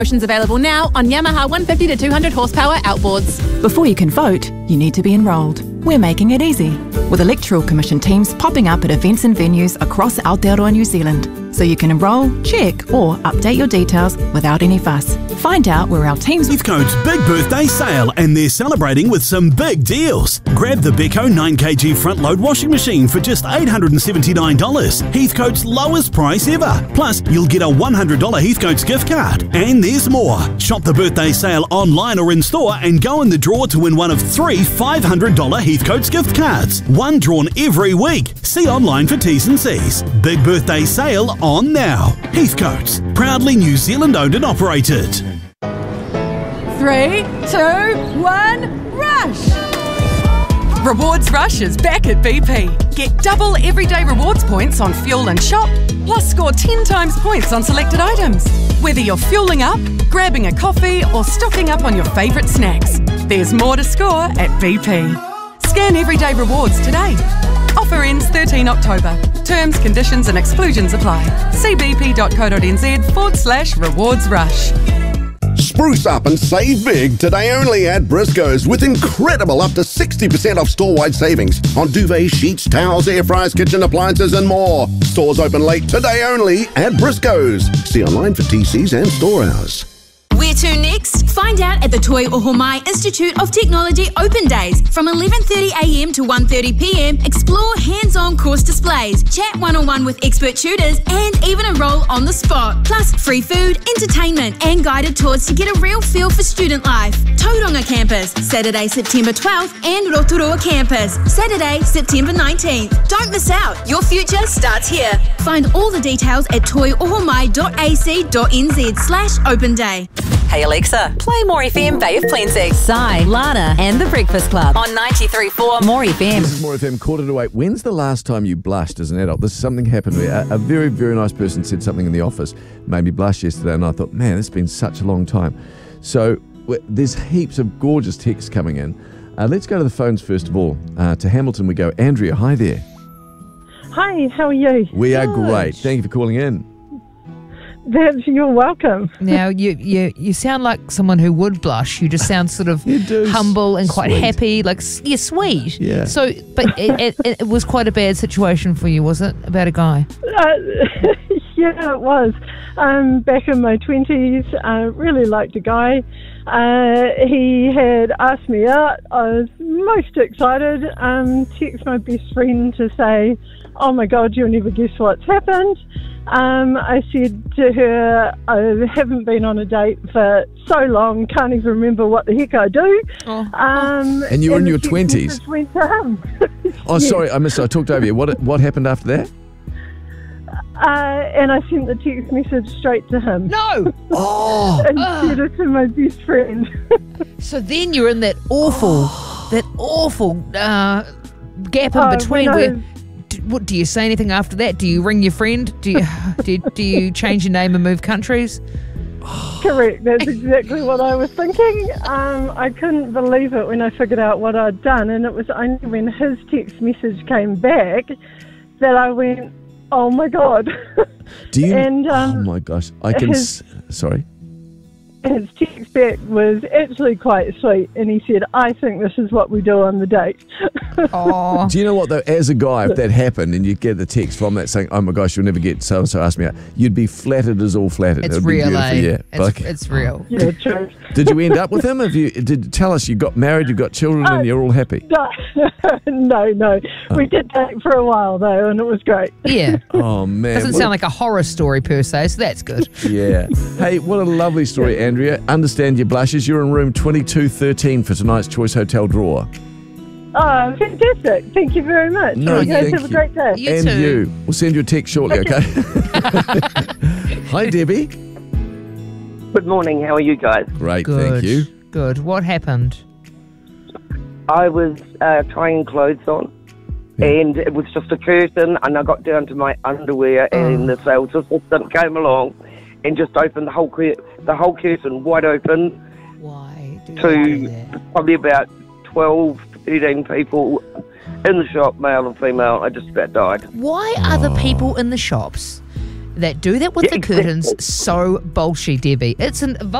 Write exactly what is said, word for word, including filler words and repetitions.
Promotions available now on Yamaha one fifty to two hundred horsepower outboards. Before you can vote, you need to be enrolled. We're making it easy, with Electoral Commission teams popping up at events and venues across Aotearoa, New Zealand, so you can enrol, check or update your details without any fuss. Find out where our teams... Heathcote's big birthday sale, and they're celebrating with some big deals. Grab the Beko nine kilogram front load washing machine for just eight hundred seventy-nine dollars, Heathcote's lowest price ever. Plus, you'll get a one hundred dollars Heathcote's gift card. And there's more. Shop the birthday sale online or in store and go in the draw to win one of three five hundred dollars Heathcote's gift cards. One drawn every week. See online for T's and C's. Big birthday sale on now. Heathcote's, proudly New Zealand owned and operated. Three, two, one, rush! Rewards Rush is back at B P. Get double everyday rewards points on fuel and shop, plus score ten times points on selected items. Whether you're fueling up, grabbing a coffee, or stocking up on your favourite snacks, there's more to score at B P. Scan everyday rewards today. Offer ends thirteenth October. Terms, conditions and exclusions apply. See bp.co.nz forward slash rewards rush. Spruce up and save big today only at Briscoe's with incredible up to sixty percent off store-wide savings on duvets, sheets, towels, air fryers, kitchen appliances and more. Stores open late today only at Briscoe's. See online for T Cs and store hours. Where to next? Find out at the Toi Ohomai Institute of Technology Open Days. From eleven thirty a m to one thirty p m, explore hands-on course displays, chat one-on-one with expert tutors, and even enroll on the spot. Plus, free food, entertainment, and guided tours to get a real feel for student life. Tauranga Campus, Saturday, September twelfth, and Rotorua Campus, Saturday, September nineteenth. Don't miss out. Your future starts here. Find all the details at toyohomai.ac.nz slash open day. Hey Alexa, play More F M Bay of Plenty. Sai, Lana and The Breakfast Club on ninety-three point four More F M. This is More F M, quarter to eight. When's the last time you blushed as an adult? This is something happened to me. A, a very, very nice person said something in the office, made me blush yesterday, and I thought, man, it's been such a long time. So w- there's heaps of gorgeous texts coming in. Uh, let's go to the phones first of all. Uh, to Hamilton we go. Andrea, hi there. Hi, how are you? We are great. Thank you for calling in. That's, you're welcome. Now, you, you you sound like someone who would blush. You just sound sort of humble and quite Sweet. happy, like, you're sweet. Yeah. So, but it, it, it was quite a bad situation for you, was it, about a guy? Uh, yeah, it was. Um, back in my twenties, I really liked a guy. Uh, he had asked me out. I was most excited. Um, text my best friend to say, oh my God, you'll never guess what's happened. Um, I said to her, I haven't been on a date for so long, can't even remember what the heck I do. Oh. Um, And you were in the your text twenties? message went to him. Oh, Yes. sorry, I missed. I talked over you. What what happened after that? Uh, and I sent the text message straight to him. No! Oh! Instead of to my best friend. So then you're in that awful, that awful uh, gap in Oh, between when I where... was- d- What, do you say anything after that? Do you ring your friend? Do you do, do you change your name and move countries? Correct, that's exactly what I was thinking. Um, I couldn't believe it when I figured out what I'd done, and it was only when his text message came back that I went, oh my God. Do you? And, um, oh my gosh, I can. his- S- sorry. His text back was actually quite sweet, and he said, I think this is what we do on the date. Oh. Do you know what though? As a guy, if that happened and you get the text from that saying, "Oh my gosh, you'll never get so and so asked me out," you'd be flattered as all flattered. It's It'd be real, beautiful, eh? yeah. It's, Like- it's real. Yeah, true. Did you end up with him? Have you? Did tell us you got married, you got children, and you're all happy? No, no, no. We did date for a while, though, and it was great. Yeah. Oh man, Doesn't what sound a- like a horror story per se, so that's good. Yeah. Hey, what a lovely story, Andrea. Understand your blushes. You're in room twenty-two thirteen for tonight's Choice Hotel draw. Oh, fantastic. Thank you very much. No, you guys thank have a great day. You and too. you. We'll send you a text shortly, okay? Hi, Debbie. Good morning. How are you guys? Great, Good. thank you. Good. What happened? I was uh, trying clothes on, and it was just a curtain, and I got down to my underwear, and the sales assistant came along and just opened the whole cur- the whole curtain wide open. Why do you do To that? probably about twelve, thirteen people in the shop, male and female. I just about died. Why are the people in the shops that do that with Yeah, the curtains exactly. so bolshy, Debbie. It's an